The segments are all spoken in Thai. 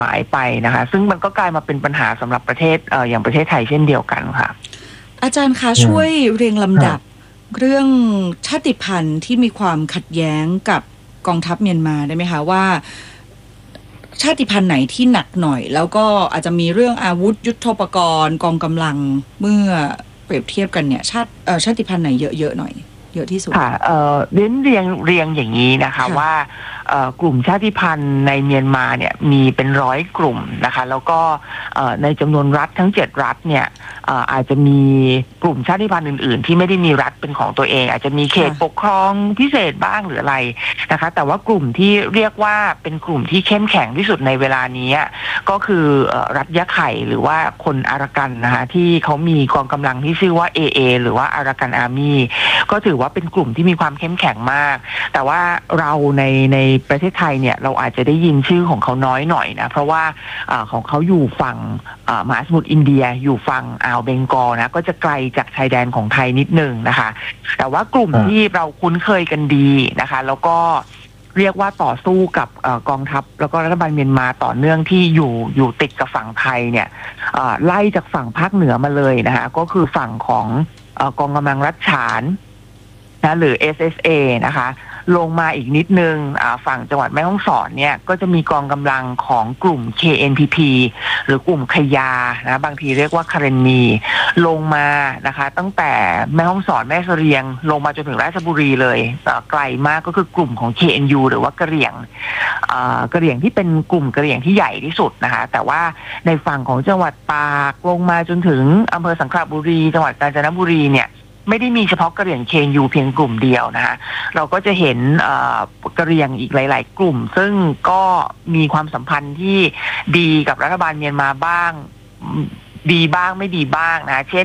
หายไปนะคะซึ่งมันก็กลายมาเป็นปัญหาสำหรับประเทศอย่างประเทศไทยเช่นเดียวกันค่ะอาจารย์คะช่วยเรียงลำดับเรื่องชาติพันธุ์ที่มีความขัดแย้งกับกองทัพเมียนมาได้ไหมคะว่าชาติพันธุ์ไหนที่หนักหน่อยแล้วก็อาจจะมีเรื่องอาวุธยุทโธปกรณ์กองกำลังเมื่อเปรียบเทียบกันเนี่ยชาติพันธุ์ไหนเยอะๆหน่อยเยอะที่สุดค่ะเรียงอย่างนี้นะคะว่ากลุ่มชาติพันธุ์ในเมียนมาเนี่ยมีเป็น100 กลุ่มนะคะแล้วก็ในจำนวนรัฐทั้ง7 รัฐเนี่ยอาจจะมีกลุ่มชาติพันธุ์อื่นๆที่ไม่ได้มีรัฐเป็นของตัวเองอาจจะมีเขตปกครองพิเศษบ้างหรืออะไรนะคะแต่ว่ากลุ่มที่เรียกว่าเป็นกลุ่มที่เข้มแข็งที่สุดในเวลานี้ก็คือรัฐยะไข่หรือว่าคนอารากันนะคะที่เขามีกองกำลังที่ชื่อว่า AA หรือว่าอารากันอาร์มี่ก็ถือว่าเป็นกลุ่มที่มีความเข้มแข็งมากแต่ว่าเราในประเทศไทยเนี่ยเราอาจจะได้ยินชื่อของเขาน้อยหน่อยนะเพราะว่าของเขาอยู่ฝั่งมหาสมุทรอินเดียอยู่ฝั่งอ่าวเบงกอลนะก็จะไกลจากชายแดนของไทยนิดนึงนะคะแต่ว่ากลุ่มที่เราคุ้นเคยกันดีนะคะแล้วก็เรียกว่าต่อสู้กับกองทัพแล้วก็รัฐบาลเมียนมาต่อเนื่องที่อยู่ติดกับฝั่งไทยเนี่ยไล่จากฝั่งภาคเหนือมาเลยนะคะก็คือฝั่งของกองกำลังรัฐฉานนะหรือ SSA นะคะลงมาอีกนิดนึงฝั่งจังหวัดแม่ฮ่องสอนเนี่ยก็จะมีกองกำลังของกลุ่ม KNPP หรือกลุ่มขยานะบางทีเรียกว่าคาเรนมีลงมานะคะตั้งแต่แม่ฮ่องสอนแม่เสรียงลงมาจนถึงราชบุรีเลยไกลมากก็คือกลุ่มของ KNU หรือว่ากะเหรี่ยงที่เป็นกลุ่มกะเหรี่ยงที่ใหญ่ที่สุดนะคะแต่ว่าในฝั่งของจังหวัดตากลงมาจนถึงอำเภอสังขละบุรีจังหวัดกาญจนบุรีเนี่ยไม่ได้มีเฉพาะกะเหรี่ยง KNU เพียงกลุ่มเดียวนะคะเราก็จะเห็นกะเหรี่ยงอีกหลายๆกลุ่มซึ่งก็มีความสัมพันธ์ที่ดีกับรัฐบาลเมียนมาบ้างดีบ้างไม่ดีบ้างนะเช่น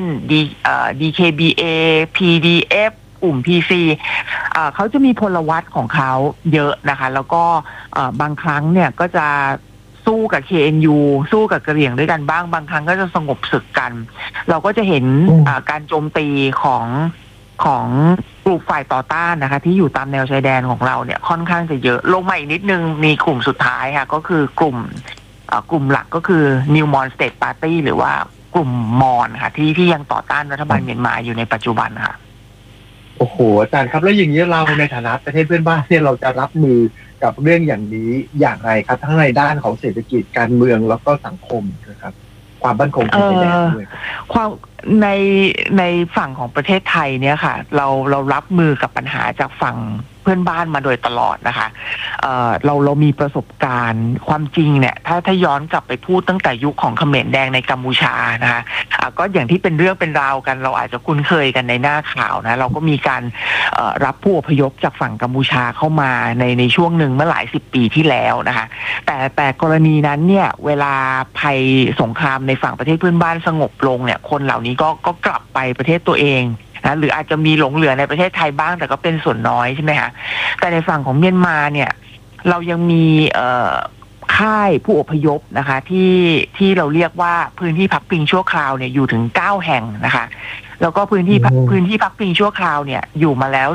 DKBA PDF กลุ่ม PC เขาจะมีพลวัตของเขาเยอะนะคะแล้วก็บางครั้งเนี่ยก็จะสู้กับ KNU สู้กับกะเหรี่ยงด้วยกันบ้างบางครั้งก็จะสงบศึกกันเราก็จะเห็นการโจมตีของกลุ่มฝ่ายต่อต้านนะคะที่อยู่ตามแนวชายแดนของเราเนี่ยค่อนข้างจะเยอะลงมาอีกนิดนึงมีกลุ่มสุดท้ายค่ะก็คือกลุ่มหลักก็คือ New Mon State Party หรือว่ากลุ่มมอญค่ะที่ยังต่อต้านรัฐบาลเมียนมาอยู่ในปัจจุบันค่ะโอ้โหอาจารย์ครับแล้วอย่างนี้เราในฐานะประเทศเพื่อนบ้านเนี่ยเราจะรับมือกับเรื่องอย่างนี้อย่างไรครับทั้งในด้านของเศรษฐกิจการเมืองแล้วก็สังคมนะครับความมั่นคงทางชายแดนด้วยความในฝั่งของประเทศไทยเนี่ยค่ะเรารับมือกับปัญหาจากฝั่งเพื่อนบ้านมาโดยตลอดนะคะเรามีประสบการณ์ความจริงเนี่ยถ้าย้อนกลับไปพูดตั้งแต่ยุคของเขมรแดงในกัมพูชานะคะก็อย่างที่เป็นเรื่องเป็นราวกันเราอาจจะคุ้นเคยกันในหน้าข่าวนะเราก็มีการรับผู้อพยพจากฝั่งกัมพูชาเข้ามาในช่วงหนึ่งเมื่อหลาย10 ปีที่แล้วนะคะแต่กรณีนั้นเนี่ยเวลาภัยสงครามในฝั่งประเทศเพื่อนบ้านสงบลงเนี่ยคนเหล่านี้ก็กลับไปประเทศตัวเองนะหรืออาจจะมีหลงเหลือในประเทศไทยบ้างแต่ก็เป็นส่วนน้อยใช่ไหมคะแต่ในฝั่งของเมียนมาเนี่ยเรายังมีค่ายผู้อพยพนะคะที่เราเรียกว่าพื้นที่พักพิงชั่วคราวเนี่ยอยู่ถึง9 แห่งนะคะแล้วก็พื้นที่พักพิงชั่วคราวเนี่ยอยู่มาแล้ว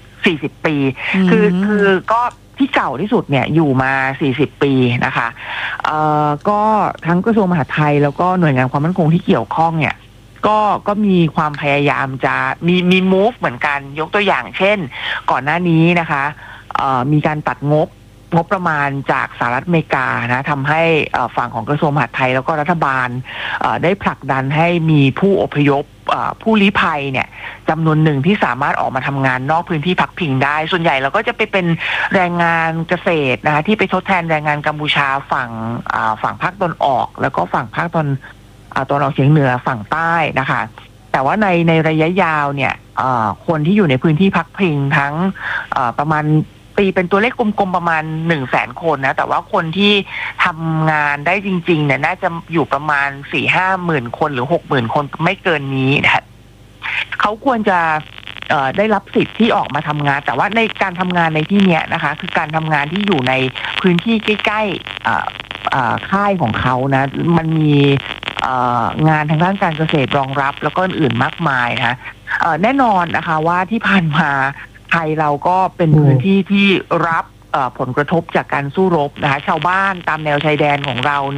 40 ปีคือก็ที่เก่าที่สุดเนี่ยอยู่มา40 ปีนะคะก็ทั้งกระทรวงมหาดไทยแล้วก็หน่วยงานความมั่นคงที่เกี่ยวข้องเนี่ยก็มีความพยายามจะมี move เหมือนกันยกตัวอย่างเช่นก่อนหน้านี้นะคะมีการตัดงบประมาณจากสหรัฐอเมริกานะทำให้ฝั่งของกระทรวงมหาดไทยแล้วก็รัฐบาลได้ผลักดันให้มีผู้อพยพผู้ลี้ภัยเนี่ยจำนวนหนึ่งที่สามารถออกมาทำงานนอกพื้นที่พักพิงได้ส่วนใหญ่เราก็จะไปเป็นแรงงานเกษตรนะคะที่ไปทดแทนแรงงานกัมพูชาฝั่งภาคตะวันออกแล้วก็ฝั่งภาคตะวันออกเฉียงเหนือฝั่งใต้นะคะแต่ว่าในระยะยาวเนี่ยคนที่อยู่ในพื้นที่พักพิงทั้งประมาณตีเป็นตัวเลขกลมๆประมาณ100,000 คนนะแต่ว่าคนที่ทำงานได้จริงๆเนี่ยน่าจะอยู่ประมาณ 4-5 หมื่นคนหรือ 60,000 คนไม่เกินนี้นะเขาควรจะได้รับสิทธิ์ที่ออกมาทำงานแต่ว่าในการทำงานในที่เนี้ยนะคะคือการทำงานที่อยู่ในพื้นที่ใกล้ๆค่ายของเขานะมันมีงานทางด้านการเกษตรรองรับแล้วก็อื่นๆมากมายนะแน่นอนนะคะว่าที่ผ่านมาไทยเราก็เป็นพื้นที่ที่รับผลกระทบจากการสู้รบนะคะชาวบ้านตามแนวชายแดนของเรา